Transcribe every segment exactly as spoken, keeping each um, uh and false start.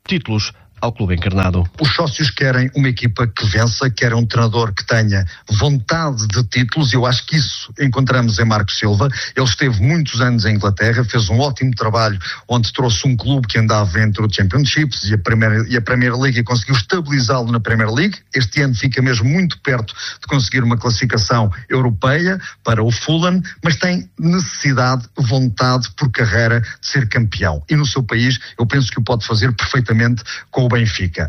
títulos ao clube encarnado. Os sócios querem uma equipa que vença, querem um treinador que tenha vontade de títulos, e eu acho que isso encontramos em Marco Silva. Ele esteve muitos anos em Inglaterra, fez um ótimo trabalho onde trouxe um clube que andava entre o Championships e a Premier, e a Premier League, e conseguiu estabilizá-lo na Premier League. Este ano fica mesmo muito perto de conseguir uma classificação europeia para o Fulham, mas tem necessidade, vontade por carreira de ser campeão. E no seu país eu penso que o pode fazer perfeitamente com o Benfica.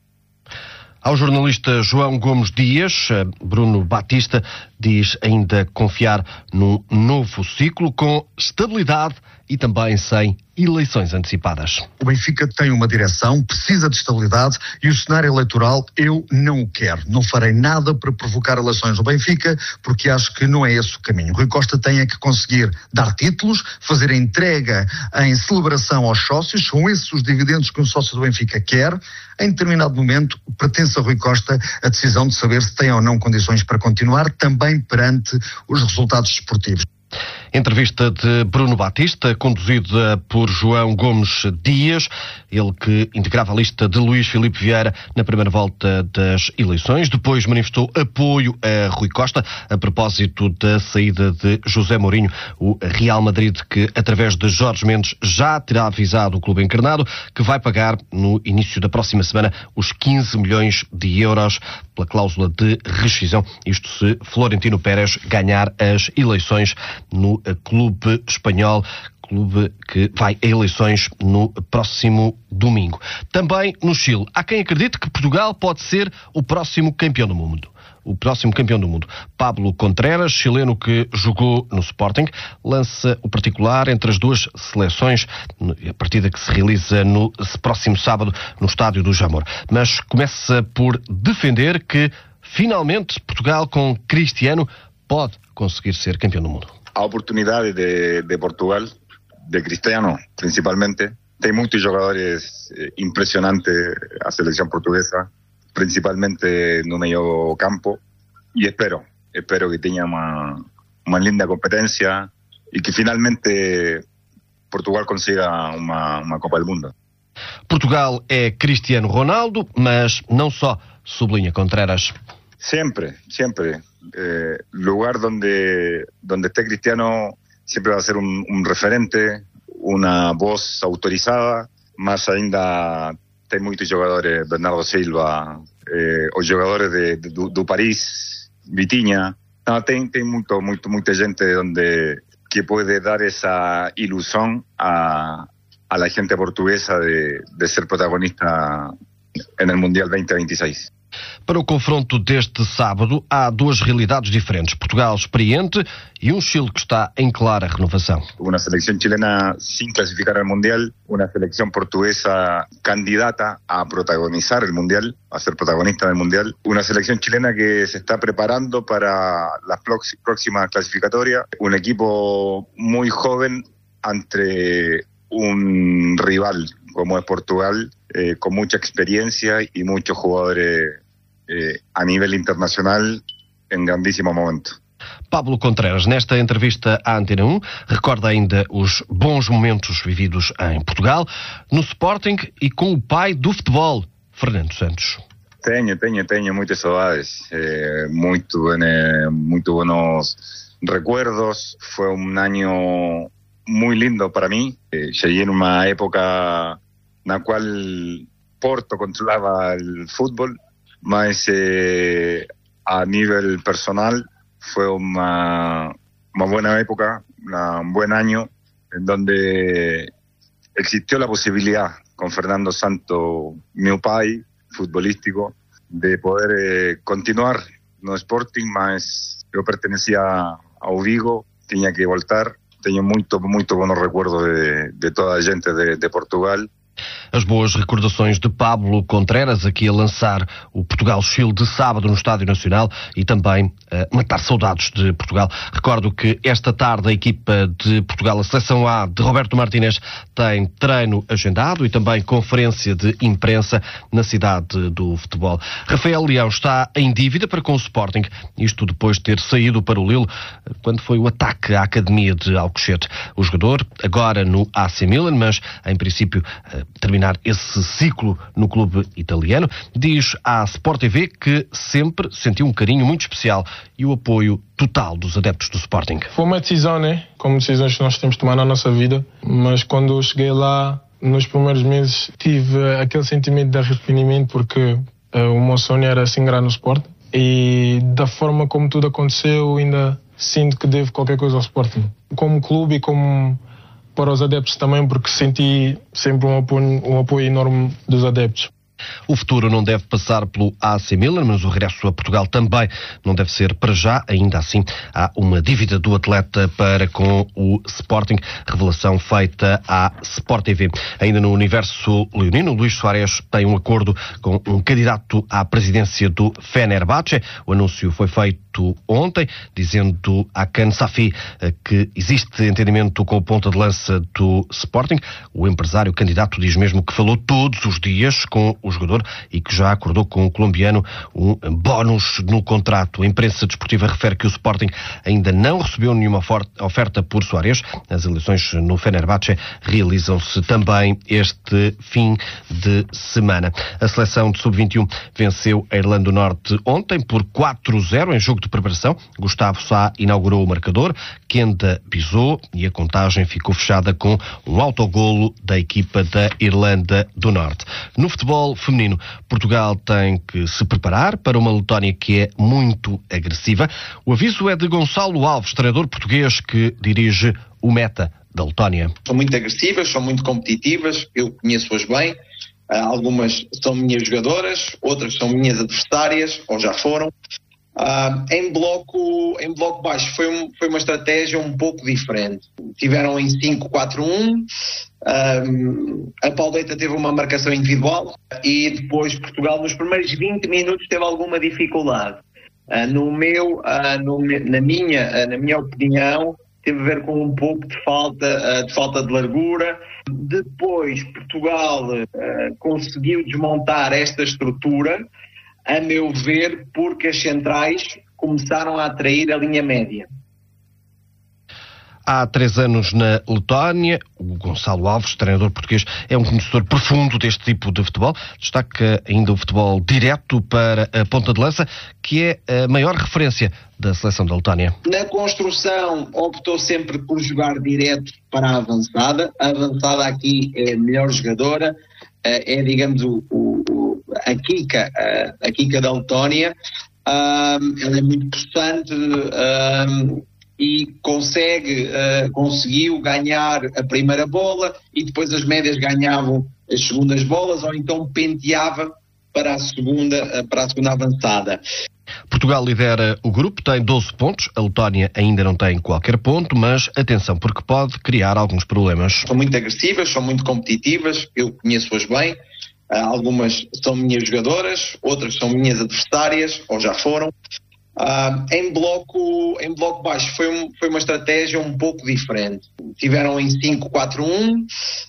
Ao jornalista João Gomes Dias, Bruno Batista diz ainda confiar num novo ciclo com estabilidade e também sem eleições antecipadas. O Benfica tem uma direção, precisa de estabilidade, e o cenário eleitoral eu não o quero. Não farei nada para provocar eleições no Benfica, porque acho que não é esse o caminho. Rui Costa tem é que conseguir dar títulos, fazer a entrega em celebração aos sócios, são esses os dividendos que um sócio do Benfica quer. Em determinado momento, pertence a Rui Costa a decisão de saber se tem ou não condições para continuar, também perante os resultados desportivos. Entrevista de Bruno Batista, conduzida por João Gomes Dias, ele que integrava a lista de Luís Filipe Vieira na primeira volta das eleições. Depois manifestou apoio a Rui Costa a propósito da saída de José Mourinho. O Real Madrid, que através de Jorge Mendes já terá avisado o clube encarnado que vai pagar no início da próxima semana os quinze milhões de euros pela cláusula de rescisão. Isto se Florentino Pérez ganhar as eleições no clube espanhol, clube que vai a eleições no próximo domingo. Também no Chile, há quem acredite que Portugal pode ser o próximo campeão do mundo. O próximo campeão do mundo. Pablo Contreras, chileno que jogou no Sporting, lança o particular entre as duas seleções, a partida que se realiza no próximo sábado no estádio do Jamor. Mas começa por defender que, finalmente, Portugal com Cristiano pode conseguir ser campeão do mundo. A oportunidade de, de Portugal, de Cristiano principalmente. Tem muitos jogadores eh, impressionantes a seleção portuguesa, principalmente no meio campo, e espero, espero que tenha uma, uma linda competência e que finalmente Portugal consiga uma, uma Copa do Mundo. Portugal é Cristiano Ronaldo, mas não só, sublinha Contreras. Siempre, siempre. Eh, lugar donde, donde esté Cristiano siempre va a ser un, un referente, una voz autorizada. Más ainda tem muitos jogadores, Bernardo Silva, eh, os jogadores de, de, do, do Paris, Vitinha. No, tem, tem muito, muito, muita gente donde que puede dar esa ilusión a, a la gente portuguesa de, de ser protagonista en el Mundial veinte veintiséis. Para o confronto deste sábado, há duas realidades diferentes. Portugal experiente e um Chile que está em clara renovação. Uma seleção chilena sem classificar ao Mundial, uma seleção portuguesa candidata a protagonizar o Mundial, a ser protagonista do Mundial, uma seleção chilena que se está preparando para as próximas classificatórias, um equipo muito jovem ante un rival como es Portugal, eh, con mucha experiencia y muchos jugadores eh, a nivel internacional en grandísimo momento. Pablo Contreras, nesta entrevista à Antena um, recorda ainda os bons momentos vividos em Portugal, no Sporting e com o pai do futebol, Fernando Santos. Tenho, tenho, tenho muitas saudades, eh, muito, eh, muito buenos recuerdos. Foi um ano muy lindo para mí. Eh, llegué en una época en la cual Porto controlaba el fútbol, más eh, a nivel personal fue una, una buena época, una, un buen año, en donde existió la posibilidad con Fernando Santos, mi pai futbolístico, de poder eh, continuar no Sporting, más yo pertenecía a Vigo, tenía que voltar. Tenho muito, muito bons recuerdos de, de toda a gente de, de Portugal. As boas recordações de Pablo Contreras, aqui a lançar o Portugal-Chile de sábado no Estádio Nacional e também uh, matar saudades de Portugal. Recordo que esta tarde a equipa de Portugal, a Seleção A de Roberto Martínez, tem treino agendado e também conferência de imprensa na cidade do futebol. Rafael Leão está em dívida para com o Sporting, isto depois de ter saído para o Lille quando foi o ataque à Academia de Alcochete. O jogador agora no A C Milan, mas em princípio uh, termina terminar esse ciclo no clube italiano. Diz à Sport T V que sempre sentiu um carinho muito especial e o apoio total dos adeptos do Sporting. Foi uma decisão, né? Como decisões que nós temos de tomar na nossa vida, mas quando eu cheguei lá, nos primeiros meses, tive aquele sentimento de arrependimento porque uh, o meu sonho era se ingrar no Sporting e da forma como tudo aconteceu, ainda sinto que devo qualquer coisa ao Sporting. Como clube e como para os adeptos também, porque senti sempre um apoio, um apoio enorme dos adeptos. O futuro não deve passar pelo A C Milan, mas o regresso a Portugal também não deve ser para já. Ainda assim, há uma dívida do atleta para com o Sporting, revelação feita à Sport T V. Ainda no universo leonino, Luís Soares tem um acordo com um candidato à presidência do Fenerbahçe. O anúncio foi feito ontem, dizendo a Hakan Safi que existe entendimento com o ponta de lança do Sporting. O empresário candidato diz mesmo que falou todos os dias com o jogador e que já acordou com o colombiano um bónus no contrato. A imprensa desportiva refere que o Sporting ainda não recebeu nenhuma oferta por Soares. As eleições no Fenerbahçe realizam-se também este fim de semana. A seleção de sub vinte e um venceu a Irlanda do Norte ontem por quatro a zero em jogo de preparação. Gustavo Sá inaugurou o marcador, Kenda pisou e a contagem ficou fechada com um autogolo da equipa da Irlanda do Norte. No futebol feminino, Portugal tem que se preparar para uma Letónia que é muito agressiva. O aviso é de Gonçalo Alves, treinador português que dirige o Meta da Letónia. São muito agressivas, são muito competitivas, eu conheço-as bem. Algumas são minhas jogadoras, outras são minhas adversárias, ou já foram. Uh, em, bloco, em bloco baixo foi, um, foi uma estratégia um pouco diferente. Tiveram em cinco quatro um, uh, a Pauleta teve uma marcação individual e depois Portugal nos primeiros vinte minutos teve alguma dificuldade. Uh, no meu, uh, no, na, minha, uh, na minha opinião, teve a ver com um pouco de falta, uh, de, falta de largura. Depois Portugal uh, conseguiu desmontar esta estrutura, a meu ver, porque as centrais começaram a atrair a linha média. Há três anos na Letónia, o Gonçalo Alves, treinador português, é um conhecedor profundo deste tipo de futebol. Destaca ainda o futebol direto para a ponta de lança, que é a maior referência da seleção da Letónia. Na construção, optou sempre por jogar direto para a avançada. A avançada aqui é a melhor jogadora, é, digamos, o, o, a Kika, a, a Kika da Letónia. Um, ela é muito possante, um, e consegue, uh, conseguiu ganhar a primeira bola e depois as médias ganhavam as segundas bolas ou então penteava para a segunda, uh, para a segunda avançada. Portugal lidera o grupo, tem doze pontos, a Letónia ainda não tem qualquer ponto, mas atenção, porque pode criar alguns problemas. São muito agressivas, são muito competitivas, eu conheço-as bem, uh, algumas são minhas jogadoras, outras são minhas adversárias ou já foram. Uh, em, bloco, em bloco baixo foi, um, foi uma estratégia um pouco diferente. Tiveram em cinco quatro um,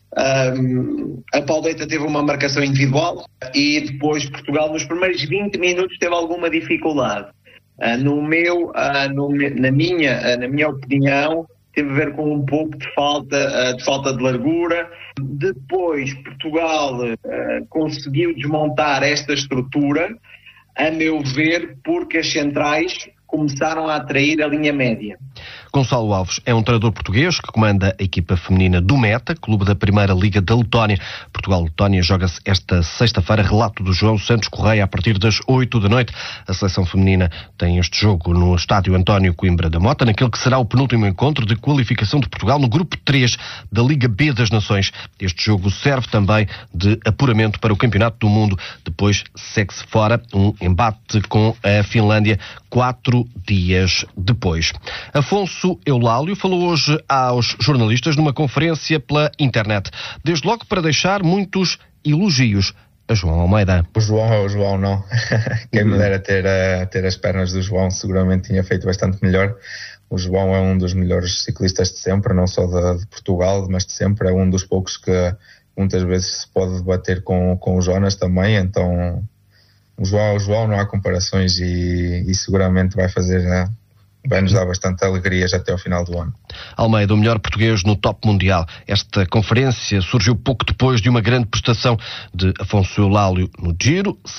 uh, a Pauleta teve uma marcação individual e depois Portugal nos primeiros vinte minutos teve alguma dificuldade. Uh, no meu, uh, no, na, minha, uh, na minha opinião, teve a ver com um pouco de falta, uh, de, falta de largura. Depois Portugal uh, conseguiu desmontar esta estrutura, a meu ver, porque as centrais começaram a atrair a linha média. Gonçalo Alves é um treinador português que comanda a equipa feminina do Meta, clube da Primeira Liga da Letónia. Portugal-Letónia joga-se esta sexta-feira, relato do João Santos Correia, a partir das oito da noite. A seleção feminina tem este jogo no estádio António Coimbra da Mota, naquele que será o penúltimo encontro de qualificação de Portugal no grupo três da Liga B das Nações. Este jogo serve também de apuramento para o Campeonato do Mundo. Depois segue-se fora um embate com a Finlândia quatro dias depois. Afonso Eulálio falou hoje aos jornalistas numa conferência pela internet, desde logo para deixar muitos elogios a João Almeida. O João é o João, não. Quem me dera ter, a, ter as pernas do João, seguramente tinha feito bastante melhor. O João é um dos melhores ciclistas de sempre, não só de, de Portugal, mas de sempre. É um dos poucos que muitas vezes se pode debater com, com o Jonas também, então o João, o João não há comparações e, e seguramente vai fazer a, vai nos dar bastante alegrias até ao final do ano. Almeida, o melhor português no top mundial. Esta conferência surgiu pouco depois de uma grande prestação de Afonso Eulálio no Giro.